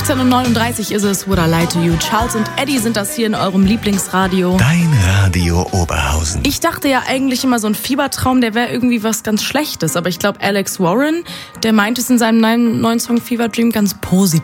16:39 ist es, Would I Lie to You? Charles und Eddie sind das hier in eurem Lieblingsradio. Dein Radio Oberhausen. Ich dachte ja eigentlich immer, so ein Fiebertraum, der wäre irgendwie was ganz Schlechtes. Aber ich glaube, Alex Warren, der meint es in seinem neuen Song Fever Dream ganz positiv.